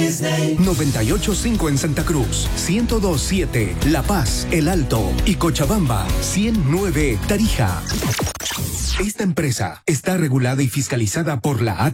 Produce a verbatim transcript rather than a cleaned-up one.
Disney. noventa y ocho punto cinco en Santa Cruz, ciento dos punto siete La Paz, El Alto y Cochabamba, ciento nueve Tarija. Esta empresa está regulada y fiscalizada por la A